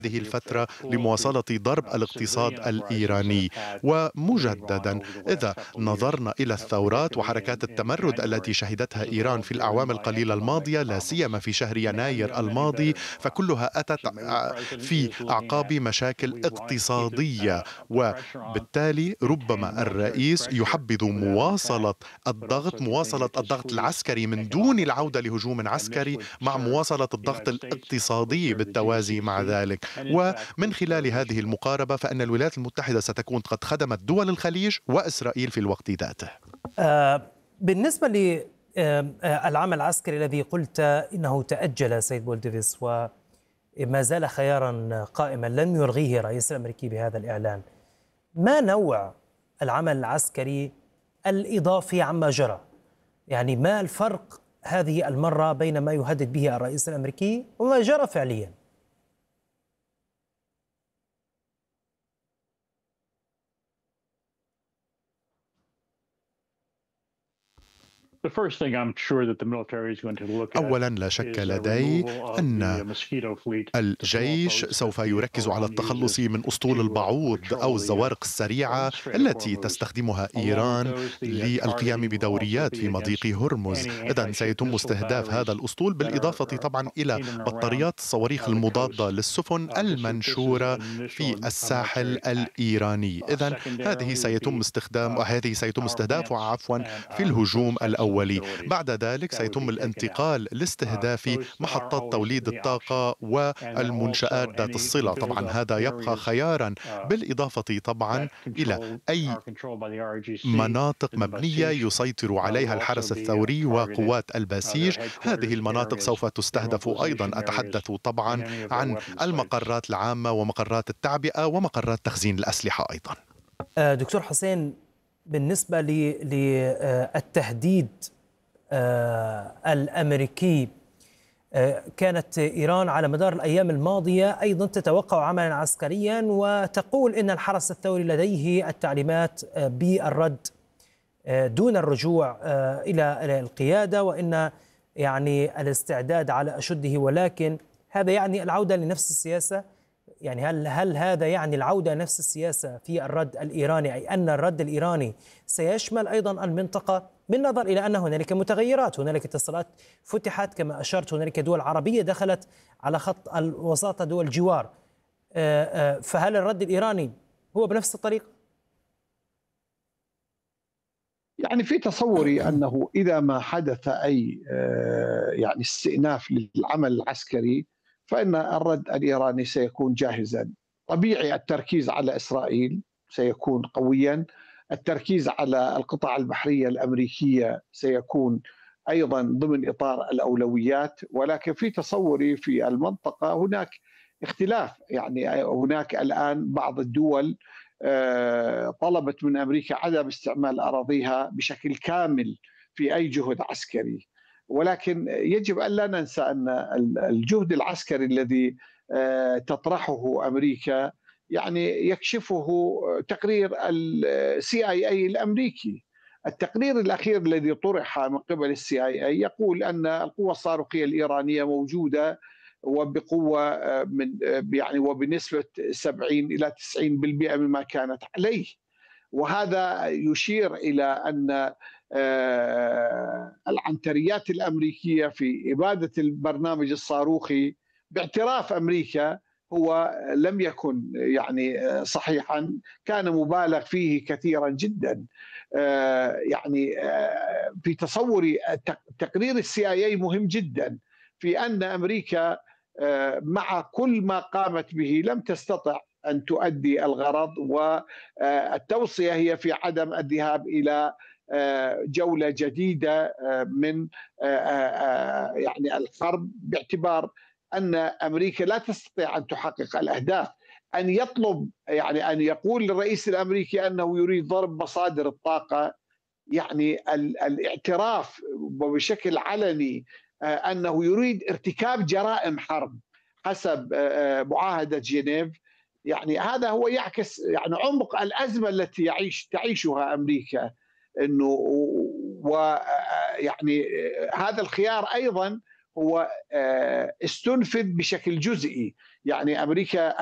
هذه الفترة لمواصلة ضرب الاقتصاد الإيراني. ومجددا إذا نظرنا إلى الثورات وحركات التمرد التي شهدتها إيران في الأعوام القليلة الماضية، لا سيما في شهر يناير الماضي، فكلها أتت في أعقاب مشاكل اقتصادية. وبالتالي ربما الرئيس يحبذ مواصلة الضغط العسكري من دون العودة لهجوم عسكري، مع مواصلة الضغط الاقتصادي بالتوازي مع ذلك. ومن خلال هذه المقاربة فإن الولايات المتحدة ستكون قد خدمت دول الخليج وإسرائيل في الوقت ذاته. بالنسبة للعمل العسكري الذي قلت إنه تأجل سيد بولدفيس وما زال خيارا قائما لن يلغيه الرئيس الأمريكي بهذا الإعلان، ما نوع العمل العسكري الإضافي عما جرى؟ يعني ما الفرق هذه المرة بين ما يهدد به الرئيس الأمريكي وما جرى فعليا؟ أولا، لا شك لدي أن الجيش سوف يركز على التخلص من أسطول البعوض أو الزوارق السريعة التي تستخدمها إيران للقيام بدوريات في مضيق هرمز. إذن سيتم استهداف هذا الأسطول، بالإضافة طبعا إلى بطاريات الصواريخ المضادة للسفن المنشورة في الساحل الإيراني. إذن هذه سيتم استهدافها في الهجوم الأولي. بعد ذلك سيتم الانتقال لاستهداف محطات توليد الطاقة والمنشآت ذات الصلة. طبعا هذا يبقى خيارا، بالإضافة طبعا إلى أي مناطق مبنية يسيطر عليها الحرس الثوري وقوات البسيج. هذه المناطق سوف تستهدف أيضا. أتحدث طبعا عن المقرات العامة ومقرات التعبئة ومقرات تخزين الأسلحة أيضا. دكتور حسين، بالنسبة للتهديد الأمريكي، كانت إيران على مدار الأيام الماضية أيضا تتوقع عملا عسكريا وتقول إن الحرس الثوري لديه التعليمات بالرد دون الرجوع إلى القيادة، وإن يعني الاستعداد على أشده. ولكن هذا يعني العودة لنفس السياسة؟ يعني هل هذا يعني العودة نفس السياسة في الرد الإيراني، أي أن الرد الإيراني سيشمل أيضا المنطقة، بالنظر إلى أن هنالك متغيرات، هنالك اتصالات فتحت كما أشرت، هنالك دول عربية دخلت على خط الوساطة، دول جوار، فهل الرد الإيراني هو بنفس الطريقة؟ يعني في تصوري أنه إذا ما حدث أي يعني استئناف للعمل العسكري فإن الرد الإيراني سيكون جاهزا. طبيعي التركيز على إسرائيل سيكون قويا، التركيز على القطع البحرية الأمريكية سيكون أيضا ضمن إطار الأولويات. ولكن في تصوري في المنطقة هناك اختلاف. يعني هناك الآن بعض الدول طلبت من أمريكا عدم استعمال أراضيها بشكل كامل في أي جهد عسكري، ولكن يجب أن لا ننسى أن الجهد العسكري الذي تطرحه أمريكا يعني يكشفه تقرير CIA الأمريكي. التقرير الأخير الذي طرح من قبل CIA يقول أن القوة الصاروخية الإيرانية موجودة وبقوة من يعني وبنسبة 70 إلى 90% مما كانت عليه. وهذا يشير إلى أن العنتريات الأمريكية في إبادة البرنامج الصاروخي باعتراف أمريكا هو لم يكن يعني صحيحا، كان مبالغ فيه كثيرا جدا. يعني في تصوري تقرير CIA مهم جدا في أن أمريكا مع كل ما قامت به لم تستطع أن تؤدي الغرض، والتوصية هي في عدم الذهاب إلى جولة جديدة من يعني الحرب، باعتبار أن أمريكا لا تستطيع أن تحقق الأهداف. أن يطلب يعني أن يقول للرئيس الأمريكي أنه يريد ضرب مصادر الطاقة، يعني الاعتراف وبشكل علني أنه يريد ارتكاب جرائم حرب حسب معاهدة جنيف، يعني هذا هو يعكس يعني عمق الأزمة التي تعيشها أمريكا. إنه ويعني هذا الخيار أيضا هو استنفذ بشكل جزئي. يعني أمريكا